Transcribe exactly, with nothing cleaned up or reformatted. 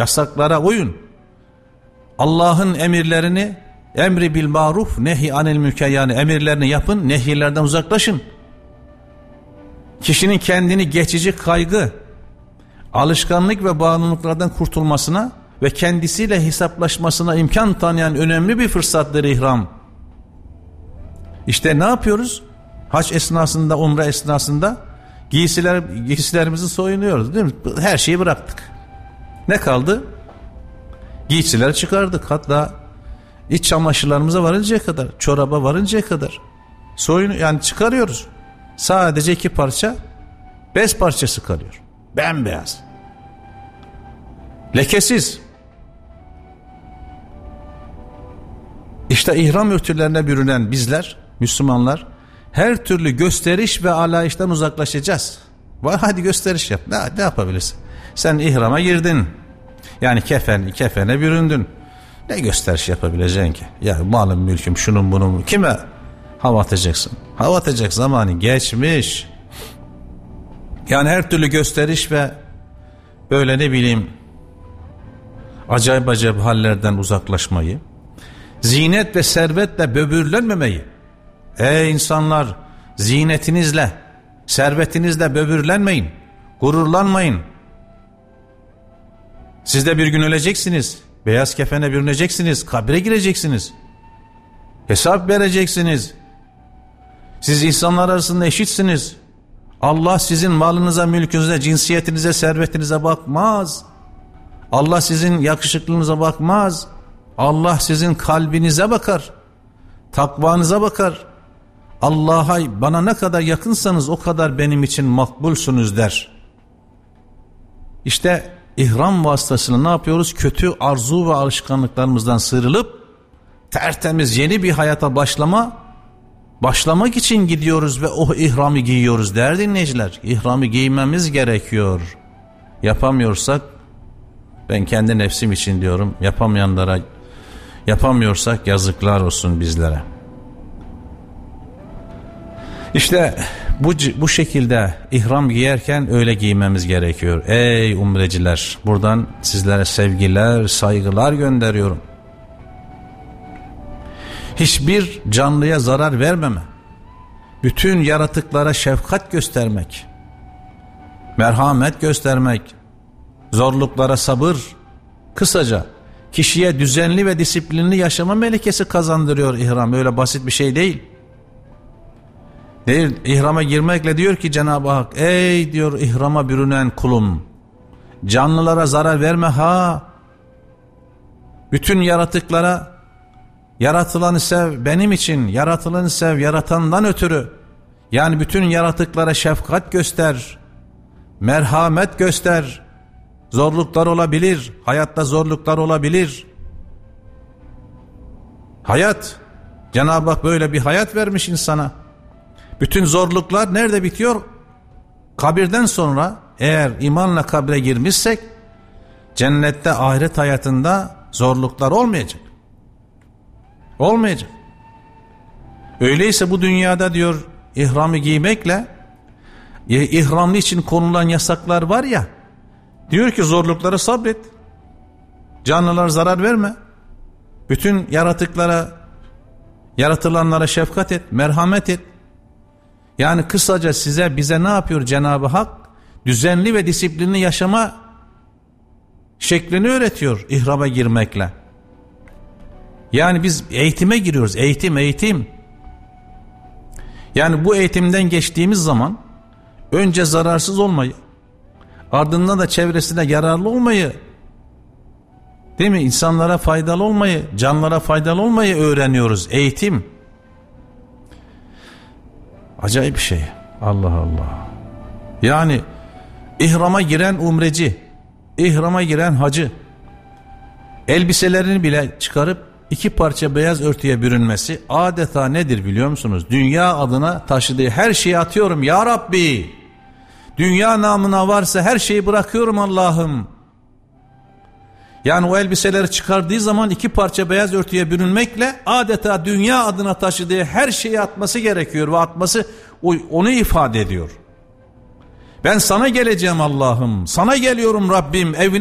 Yasaklara uyun. Allah'ın emirlerini, emri bil maruf, nehi anil münker, yani emirlerini yapın, nehirlerden uzaklaşın. Kişinin kendini geçici kaygı, alışkanlık ve bağımlılıklardan kurtulmasına ve kendisiyle hesaplaşmasına imkan tanıyan önemli bir fırsattır ihram. İşte ne yapıyoruz? Hac esnasında, umre esnasında giysiler, giysilerimizi soyunuyoruz, değil mi? Her şeyi bıraktık. Ne kaldı? Giysileri çıkardık. Hatta iç çamaşırlarımıza varıncaya kadar, çoraba varıncaya kadar soyun, yani çıkarıyoruz. Sadece iki parça bez parçası kalıyor. Bembeyaz. Lekesiz. İşte ihram örtülerine bürünen bizler, Müslümanlar, her türlü gösteriş ve alayişten uzaklaşacağız. Hadi gösteriş yap. Ne, ne yapabilirsin? Sen ihrama girdin. Yani kefen, kefene büründün. Ne gösteriş yapabileceksin ki? Ya malım mülküm, şunun bunun, kime hava atacaksın? Hava atacak zamanı geçmiş. Yani her türlü gösteriş ve böyle ne bileyim acayip acayip hallerden uzaklaşmayı, zinet ve servetle böbürlenmemeyi. Ey insanlar, zinetinizle, servetinizle böbürlenmeyin, gururlanmayın. Siz de bir gün öleceksiniz, beyaz kefene bürüneceksiniz, kabre gireceksiniz, hesap vereceksiniz. Siz insanlar arasında eşitsiniz. Allah sizin malınıza, mülkünüze, cinsiyetinize, servetinize bakmaz. Allah sizin yakışıklılığınıza bakmaz. Allah sizin kalbinize bakar, takvanıza bakar. Allah'a bana ne kadar yakınsanız o kadar benim için makbulsunuz der. İşte ihram vasıtasıyla ne yapıyoruz? Kötü arzu ve alışkanlıklarımızdan sıyrılıp tertemiz yeni bir hayata başlama, başlamak için gidiyoruz ve o ihramı giyiyoruz değerli dinleyiciler. İhramı giymemiz gerekiyor. Yapamıyorsak, ben kendi nefsim için diyorum, yapamayanlara, yapamıyorsak yazıklar olsun bizlere. İşte bu, bu şekilde ihram giyerken öyle giymemiz gerekiyor. Ey umreciler, buradan sizlere sevgiler, saygılar gönderiyorum. Hiçbir canlıya zarar vermeme, bütün yaratıklara şefkat göstermek, merhamet göstermek, zorluklara sabır, kısaca kişiye düzenli ve disiplinli yaşama melekesi kazandırıyor ihram. Öyle basit bir şey değil. Değil, ihrama girmekle diyor ki Cenab-ı Hak, ey diyor ihrama bürünen kulum, canlılara zarar verme ha, bütün yaratıklara, yaratılanı sev benim için, yaratılanı sev yaratandan ötürü, yani bütün yaratıklara şefkat göster, merhamet göster. Zorluklar olabilir, hayatta zorluklar olabilir. Hayat, Cenab-ı Hak böyle bir hayat vermiş insana. Bütün zorluklar nerede bitiyor? Kabirden sonra, eğer imanla kabre girmişsek, cennette, ahiret hayatında zorluklar olmayacak. Olmayacak. Öyleyse bu dünyada diyor ihramı giymekle, ihramlı için konulan yasaklar var ya, diyor ki zorluklara sabret, canlılara zarar verme, bütün yaratıklara, yaratılanlara şefkat et, merhamet et. Yani kısaca size, bize ne yapıyor Cenab-ı Hak? Düzenli ve disiplinli yaşama şeklini öğretiyor ihrama girmekle. Yani biz eğitime giriyoruz, eğitim, eğitim. Yani bu eğitimden geçtiğimiz zaman önce zararsız olmayı, ardından da çevresine yararlı olmayı, değil mi? İnsanlara faydalı olmayı, canlara faydalı olmayı öğreniyoruz. Eğitim. Acayip bir şey. Allah Allah. Yani ihrama giren umreci, ihrama giren hacı, elbiselerini bile çıkarıp iki parça beyaz örtüye bürünmesi adeta nedir biliyor musunuz? Dünya adına taşıdığı her şeyi atıyorum ya Rabbi. Dünya namına varsa her şeyi bırakıyorum Allah'ım. Yani o elbiseleri çıkardığı zaman iki parça beyaz örtüye bürünmekle adeta dünya adına taşıdığı her şeyi atması gerekiyor ve atması onu ifade ediyor. Ben sana geleceğim Allah'ım, sana geliyorum Rabbim, evine